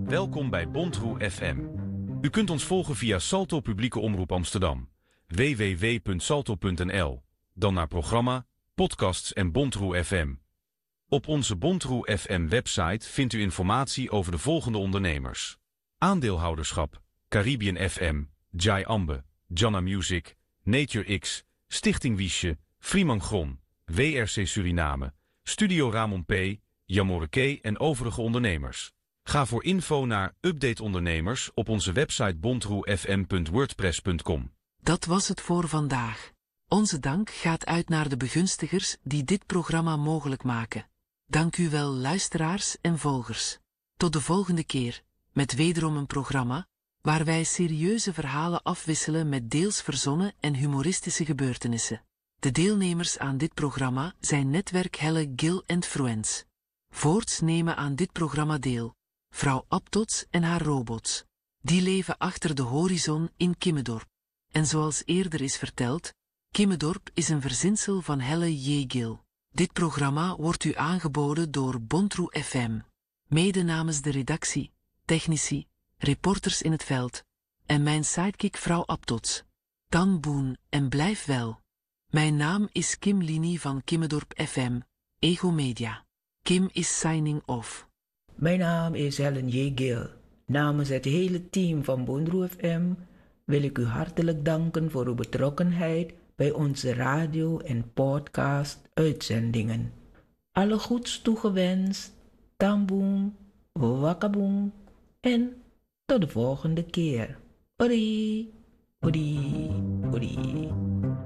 Welkom bij Bontroe FM. U kunt ons volgen via Salto Publieke Omroep Amsterdam, www.salto.nl, dan naar programma, podcasts en Bontroe FM. Op onze Bontroe FM website vindt u informatie over de volgende ondernemers: aandeelhouderschap, Caribbean FM, Jai Ambe, Janna Music, Nature X, Stichting Wiesje, Fremangron, WRC Suriname, Studio Ramon P., Jamoreke en overige ondernemers. Ga voor info naar Update Ondernemers op onze website bontroefm.wordpress.com. Dat was het voor vandaag. Onze dank gaat uit naar de begunstigers die dit programma mogelijk maken. Dank u wel, luisteraars en volgers. Tot de volgende keer, met wederom een programma waar wij serieuze verhalen afwisselen met deels verzonnen en humoristische gebeurtenissen. De deelnemers aan dit programma zijn Netwerk Helle Gil en Fruens. Voorts nemen aan dit programma deel vrouw Abtots en haar robots. Die leven achter de horizon in Kimmendorp. En zoals eerder is verteld, Kimmendorp is een verzinsel van Helle J. Gil. Dit programma wordt u aangeboden door Bontroe FM. Mede namens de redactie, technici, reporters in het veld en mijn sidekick vrouw Abtots. Dan boen en blijf wel. Mijn naam is Kim Lini van Kimmendorp FM, Ego Media. Kim is signing off. Mijn naam is Helen J. Gil. Namens het hele team van Bontroe FM wil ik u hartelijk danken voor uw betrokkenheid bij onze radio- en podcast-uitzendingen. Alle goeds toegewenst, tamboen, wakaboen en tot de volgende keer. Ori, ori, ori.